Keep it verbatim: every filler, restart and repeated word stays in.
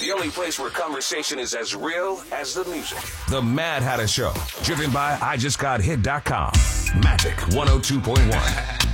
The only place where conversation is as real as the music. The Mad Hatter Show, driven by I just got hit dot com. Magic one oh two point one.